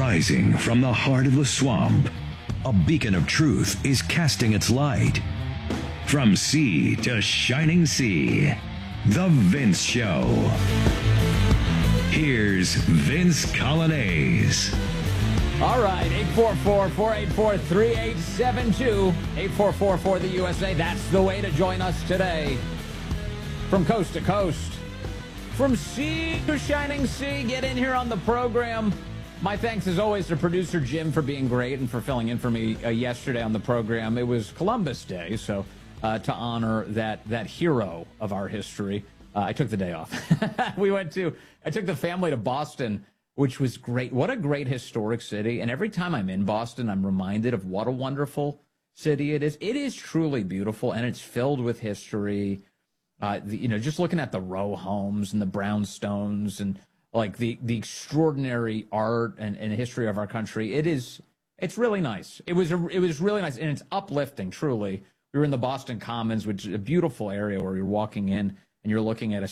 Rising from the heart of the swamp, a beacon of truth is casting its light. From sea to shining sea, The Vince Show. Here's Vince Coglianese. All right, 844-484-3872, 844 for the USA. That's the way to join us today. From coast to coast, from sea to shining sea, get in here on the program. My thanks, as always, to producer Jim for being great and for filling in for me yesterday on the program. It was Columbus Day, so to honor that hero of our history, I took the day off. I took the family to Boston, which was great. What a great historic city. And every time I'm in Boston, I'm reminded of what a wonderful city it is. It is truly beautiful, and it's filled with history. Just looking at the row homes and the brownstones and like the extraordinary art and history of our country. It's really nice. It was really nice, and it's uplifting, truly. We were in the Boston Commons, which is a beautiful area where you're walking in and you're looking at a